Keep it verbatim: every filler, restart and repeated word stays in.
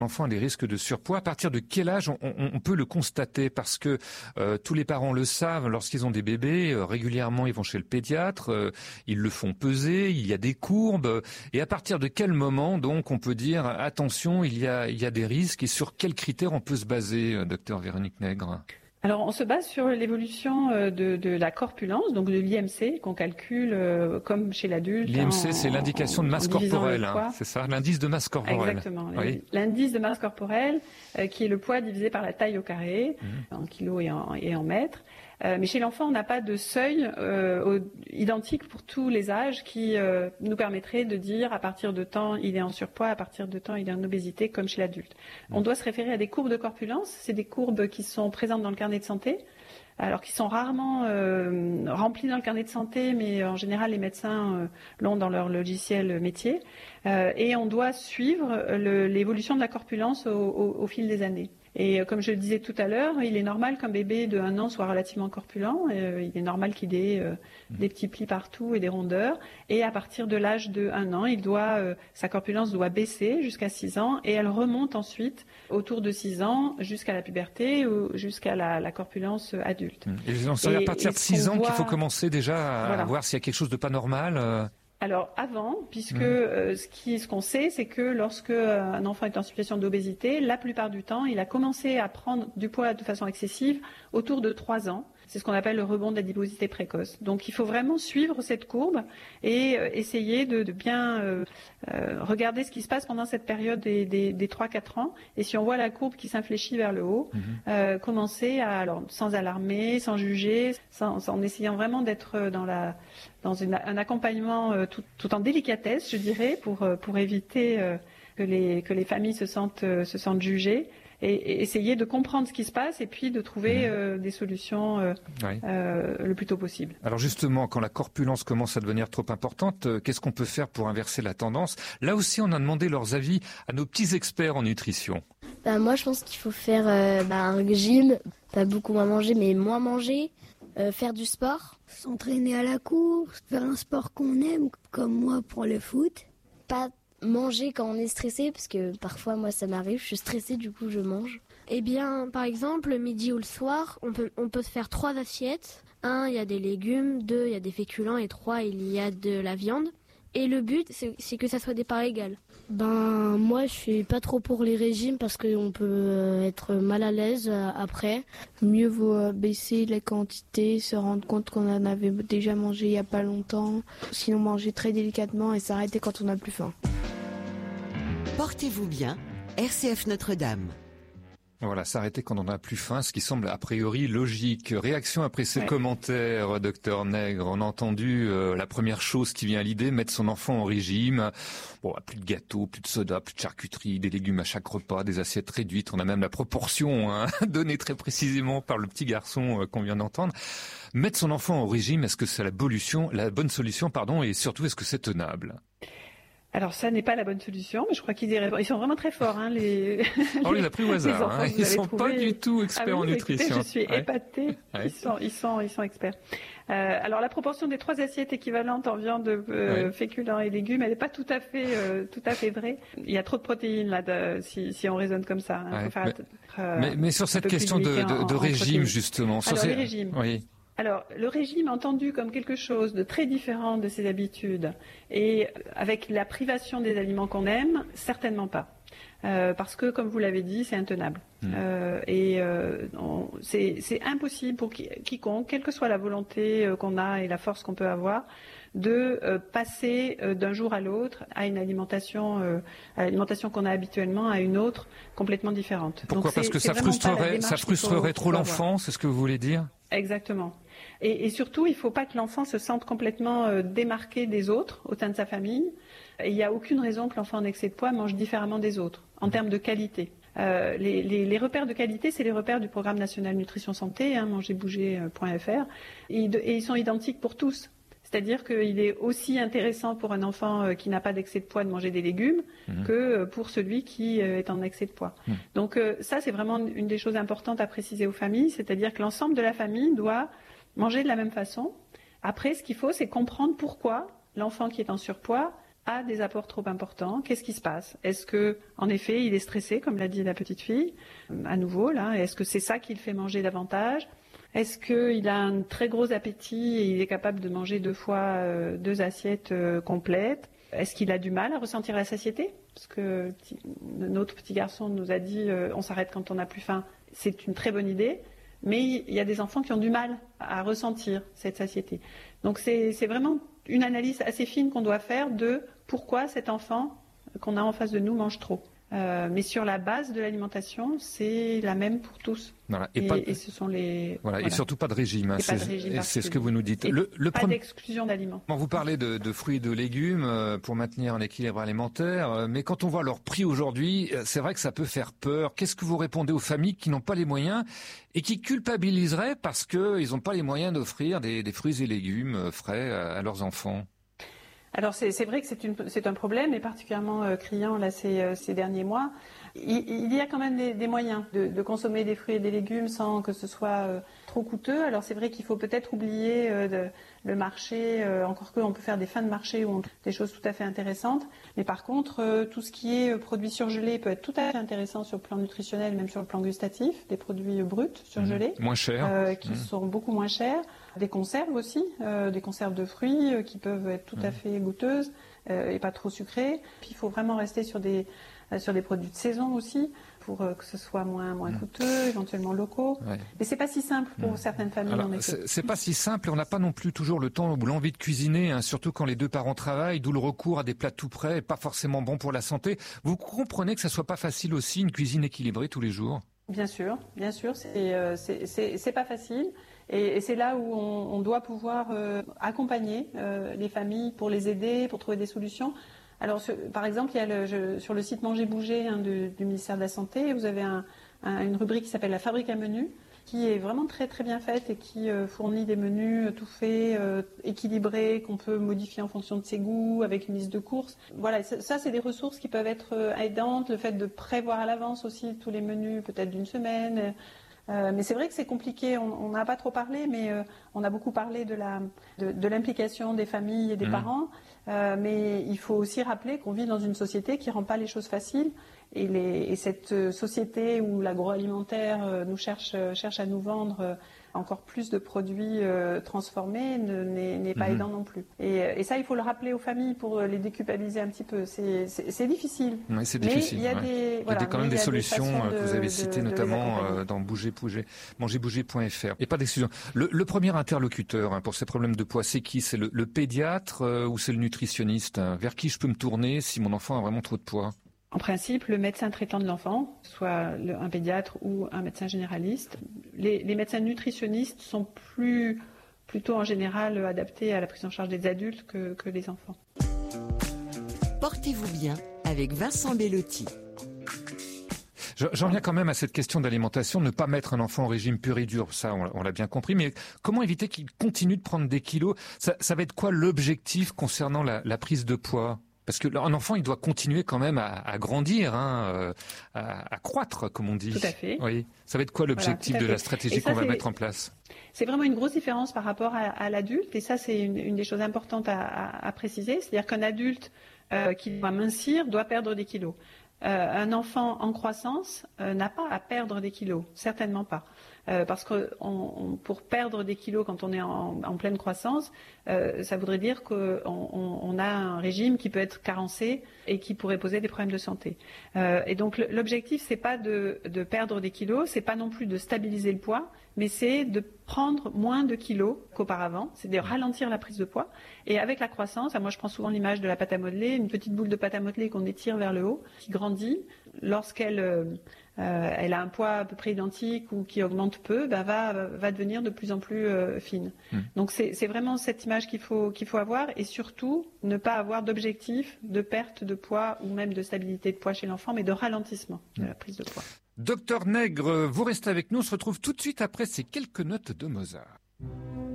L'enfant a des risques de surpoids. À partir de quel âge on, on, on peut le constater? Parce que euh, tous les parents le savent, lorsqu'ils ont des bébés, euh, régulièrement ils vont chez le pédiatre, euh, ils le font peser, il y a des courbes. Et à partir de quel moment donc on peut dire attention, il y a, il y a des risques, et sur quels critères on peut se baser, euh, docteur Véronique Nègre? Alors, on se base sur l'évolution de, de la corpulence, donc de l'I M C, qu'on calcule euh, comme chez l'adulte. L'I M C, hein, c'est l'indication en, de masse corporelle, hein, c'est ça, l'indice de masse corporelle. Exactement, oui. L'indice de masse corporelle, euh, qui est le poids divisé par la taille au carré, mmh. en kilos et en, et en mètres. Euh, mais chez l'enfant, on n'a pas de seuil euh, au, identique pour tous les âges qui euh, nous permettrait de dire à partir de temps il est en surpoids, à partir de temps il est en obésité, comme chez l'adulte. Mmh. On doit se référer à des courbes de corpulence. C'est des courbes qui sont présentes dans le carnet de santé, alors qui sont rarement euh, remplies dans le carnet de santé, mais en général les médecins euh, l'ont dans leur logiciel métier. Euh, et on doit suivre le, l'évolution de la corpulence au, au, au fil des années. Et comme je le disais tout à l'heure, il est normal qu'un bébé de un an soit relativement corpulent. Euh, il est normal qu'il ait euh, mmh. des petits plis partout et des rondeurs. Et à partir de l'âge de un an, il doit, euh, sa corpulence doit baisser jusqu'à six ans, et elle remonte ensuite autour de six ans jusqu'à la puberté ou jusqu'à la, la corpulence adulte. Mmh. Et c'est à partir de six ans voit... qu'il faut commencer déjà à voilà. voir s'il y a quelque chose de pas normal. Euh... Alors avant, puisque mmh. euh, ce qui, ce qu'on sait, c'est que lorsque euh, un enfant est en situation d'obésité, la plupart du temps, il a commencé à prendre du poids de façon excessive autour de trois ans. C'est ce qu'on appelle le rebond de l'adiposité précoce. Donc il faut vraiment suivre cette courbe et euh, essayer de, de bien euh, euh, regarder ce qui se passe pendant cette période des, des, des trois à quatre ans. Et si on voit la courbe qui s'infléchit vers le haut, mmh. euh, commencer à, alors sans alarmer, sans juger, sans, sans, en essayant vraiment d'être dans la dans une, un accompagnement euh, tout, tout en délicatesse, je dirais, pour, euh, pour éviter euh, que, les, que les familles se sentent, euh, se sentent jugées, et, et essayer de comprendre ce qui se passe et puis de trouver mmh. euh, des solutions euh, oui. euh, le plus tôt possible. Alors justement, quand la corpulence commence à devenir trop importante, euh, qu'est-ce qu'on peut faire pour inverser la tendance? Là aussi, on a demandé leurs avis à nos petits experts en nutrition. Bah, moi, je pense qu'il faut faire euh, bah, un régime, pas beaucoup moins manger, mais moins manger. Euh, faire du sport, s'entraîner à la course, faire un sport qu'on aime, comme moi pour le foot. Pas manger quand on est stressé, parce que parfois moi ça m'arrive, je suis stressée, du coup je mange. Eh bien, par exemple, le midi ou le soir, on peut, on peut se faire trois assiettes. Un, il y a des légumes, deux, il y a des féculents, et trois, il y a de la viande. Et le but, c'est, c'est que ça soit des parts égales. Ben, moi, je suis pas trop pour les régimes parce qu'on peut être mal à l'aise après. Mieux vaut baisser les quantités, se rendre compte qu'on en avait déjà mangé il y a pas longtemps. Sinon, manger très délicatement et s'arrêter quand on n'a plus faim. Portez-vous bien, R C F Notre-Dame. Voilà, s'arrêter quand on n'a plus faim, ce qui semble a priori logique. Réaction après ces ouais. commentaires, docteur Nègre. On a entendu euh, la première chose qui vient à l'idée, mettre son enfant au régime. Bon, plus de gâteaux, plus de soda, plus de charcuterie, des légumes à chaque repas, des assiettes réduites. On a même la proportion hein, donnée très précisément par le petit garçon euh, qu'on vient d'entendre. Mettre son enfant au régime, est-ce que c'est la, bolution, la bonne solution, pardon, et surtout, est-ce que c'est tenable ? Alors ça n'est pas la bonne solution, mais je crois qu'ils ils sont vraiment très forts. Hein, les... On les a pris au hasard. Hein, ils sont trouver... pas du tout experts ah oui, en nutrition. Écoutez, je suis ouais. épatée. Ouais. Ils sont, ils sont, ils sont experts. Euh, alors la proportion des trois assiettes équivalentes en viande, euh, ouais. féculents et légumes, elle n'est pas tout à fait, euh, tout à fait vraie. Il y a trop de protéines là, de, si, si on raisonne comme ça. Hein, ouais. faire mais, être, euh, mais, mais sur cette question de, de, de, de régime justement. Alors sur les régimes. Oui. Alors, le régime entendu comme quelque chose de très différent de ses habitudes et avec la privation des aliments qu'on aime, certainement pas. Euh, parce que, comme vous l'avez dit, c'est intenable. Mmh. Euh, et euh, on, c'est, c'est impossible pour qui, quiconque, quelle que soit la volonté euh, qu'on a et la force qu'on peut avoir, de euh, passer euh, d'un jour à l'autre à une alimentation, euh, à l'alimentation qu'on a habituellement, à une autre complètement différente. Pourquoi ? Donc, Parce que ça frustrerait, ça frustrerait trop l'enfant, c'est ce que vous voulez dire ? Exactement. Et, et surtout, il ne faut pas que l'enfant se sente complètement euh, démarqué des autres au sein de sa famille. Et il n'y a aucune raison que l'enfant en excès de poids mange différemment des autres, en termes de qualité. Euh, les, les, les repères de qualité, c'est les repères du Programme national nutrition santé, hein, manger bouger point f r, et, et ils sont identiques pour tous. C'est-à-dire qu'il est aussi intéressant pour un enfant qui n'a pas d'excès de poids de manger des légumes mmh. que pour celui qui est en excès de poids. Mmh. Donc ça, c'est vraiment une des choses importantes à préciser aux familles, c'est-à-dire que l'ensemble de la famille doit manger de la même façon. Après, ce qu'il faut, c'est comprendre pourquoi l'enfant qui est en surpoids a des apports trop importants, qu'est-ce qui se passe? Est-ce que, en effet, il est stressé, comme l'a dit la petite fille, à nouveau, là? Est-ce que c'est ça qui le fait manger davantage? Est-ce qu'il a un très gros appétit et il est capable de manger deux fois euh, deux assiettes euh, complètes? Est-ce qu'il a du mal à ressentir la satiété? Parce que notre petit garçon nous a dit euh, on s'arrête quand on n'a plus faim. C'est une très bonne idée, mais il y a des enfants qui ont du mal à ressentir cette satiété. Donc c'est, c'est vraiment une analyse assez fine qu'on doit faire de pourquoi cet enfant qu'on a en face de nous mange trop. Euh, mais sur la base de l'alimentation, c'est la même pour tous. Voilà. Et, et, pas, et ce sont les voilà, voilà. Et surtout pas de régime. Hein. Et, c'est, pas de régime et c'est ce que vous nous dites. Le, le pas premier... d'exclusion d'aliments. Vous parlez de, de fruits et de légumes euh, pour maintenir un équilibre alimentaire, euh, mais quand on voit leur prix aujourd'hui, euh, c'est vrai que ça peut faire peur. Qu'est-ce que vous répondez aux familles qui n'ont pas les moyens et qui culpabiliseraient parce qu'ils n'ont pas les moyens d'offrir des, des fruits et légumes euh, frais à, à leurs enfants? Alors c'est, c'est vrai que c'est, une, c'est un problème, et particulièrement euh, criant là ces, euh, ces derniers mois. Il, il y a quand même des, des moyens de, de consommer des fruits et des légumes sans que ce soit euh, trop coûteux. Alors c'est vrai qu'il faut peut-être oublier euh, de, le marché, euh, encore qu'on peut faire des fins de marché où on trouve des choses tout à fait intéressantes. Mais par contre, euh, tout ce qui est produits surgelés peut être tout à fait intéressant sur le plan nutritionnel, même sur le plan gustatif. Des produits bruts surgelés, mmh, moins chers, euh, qui mmh. sont beaucoup moins chers. Des conserves aussi, euh, des conserves de fruits euh, qui peuvent être tout mmh. à fait goûteuses euh, et pas trop sucrées. Puis il faut vraiment rester sur des euh, sur des produits de saison aussi pour euh, que ce soit moins moins mmh. coûteux, éventuellement locaux. Ouais. Mais c'est pas si simple pour mmh. certaines familles. Alors, en effet. C'est, c'est pas si simple. On n'a pas non plus toujours le temps ou l'envie de cuisiner, hein, surtout quand les deux parents travaillent, d'où le recours à des plats tout prêts et pas forcément bon pour la santé. Vous comprenez que ça soit pas facile aussi une cuisine équilibrée tous les jours? Bien sûr, bien sûr, c'est euh, c'est, c'est, c'est pas facile. Et, et c'est là où on, on doit pouvoir euh, accompagner euh, les familles pour les aider, pour trouver des solutions. Alors, ce, par exemple, il y a le, je, sur le site Manger Bouger hein, de, du ministère de la Santé, vous avez un, un, une rubrique qui s'appelle la fabrique à menus, qui est vraiment très très bien faite et qui euh, fournit des menus euh, tout faits, euh, équilibrés, qu'on peut modifier en fonction de ses goûts, avec une liste de courses. Voilà, ça c'est des ressources qui peuvent être euh, aidantes, le fait de prévoir à l'avance aussi tous les menus, peut-être d'une semaine. Euh, mais c'est vrai que c'est compliqué, on n'a pas trop parlé, mais euh, on a beaucoup parlé de, la, de, de l'implication des familles et des mmh. parents. Euh, mais il faut aussi rappeler qu'on vit dans une société qui ne rend pas les choses faciles. Et, les, et cette société où l'agroalimentaire euh, nous cherche, cherche à nous vendre euh, encore plus de produits euh, transformés ne, n'est, n'est pas mmh. aidant non plus. Et, et ça, il faut le rappeler aux familles pour les déculpabiliser un petit peu. C'est, c'est, c'est difficile. Oui, c'est difficile. Mais il y a, ouais. des, voilà, il y a quand même des solutions des que vous avez citées, de, notamment de dans Bouger, Bouger, manger bouger point f r. Et pas d'exclusion. Le, le premier interlocuteur hein, pour ces problèmes de poids, c'est qui? C'est le, le pédiatre euh, ou c'est le nutritionniste? Vers qui je peux me tourner si mon enfant a vraiment trop de poids? En principe, le médecin traitant de l'enfant, soit le, un pédiatre ou un médecin généraliste. Les, les médecins nutritionnistes sont plus, plutôt en général adaptés à la prise en charge des adultes que, que des enfants. Portez-vous bien avec Vincent Bellotti. J'en viens quand même à cette question d'alimentation, ne pas mettre un enfant au régime pur et dur, ça on l'a bien compris, mais comment éviter qu'il continue de prendre des kilos? Ça, ça va être quoi l'objectif concernant la, la prise de poids? Parce qu'un enfant, il doit continuer quand même à, à grandir, hein, à, à croître, comme on dit. Tout à fait. Oui. Ça va être quoi l'objectif voilà, de la stratégie ça, qu'on va mettre en place? C'est vraiment une grosse différence par rapport à, à l'adulte, et ça, c'est une, une des choses importantes à, à, à préciser. C'est-à-dire qu'un adulte euh, qui doit mincir doit perdre des kilos. Euh, un enfant en croissance euh, n'a pas à perdre des kilos, certainement pas. Euh, parce que on, on, pour perdre des kilos quand on est en, en pleine croissance, euh, ça voudrait dire qu'on on, on a un régime qui peut être carencé et qui pourrait poser des problèmes de santé. Euh, et donc l'objectif, c'est pas de, de perdre des kilos, c'est pas non plus de stabiliser le poids, mais c'est de prendre moins de kilos qu'auparavant, c'est de ralentir la prise de poids. Et avec la croissance, moi je prends souvent l'image de la pâte à modeler, une petite boule de pâte à modeler qu'on étire vers le haut, qui grandit. Lorsqu'elle euh, euh, elle a un poids à peu près identique ou qui augmente peu, ben va, va devenir de plus en plus euh, fine. Mmh. Donc c'est, c'est vraiment cette image qu'il faut, qu'il faut avoir, et surtout ne pas avoir d'objectif de perte de poids ou même de stabilité de poids chez l'enfant, mais de ralentissement de la prise de poids. Docteur Nègre, vous restez avec nous, on se retrouve tout de suite après ces quelques notes de Mozart.